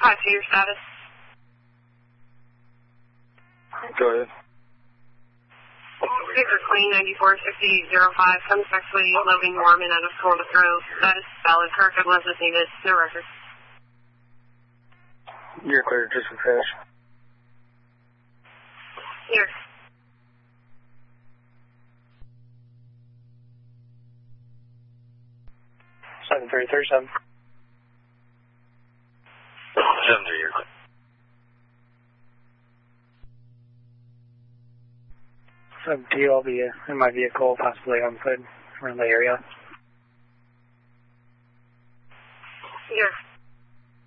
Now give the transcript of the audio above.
your status. Go ahead. Victor Queen 946005, suspectfully loading Mormon out of Florida Grove. Status valid. Car code was needed. No record. You're clear, just for crash. Here. Seven 7-3, you're clear. So, do you all be in my vehicle, possibly on foot around the area?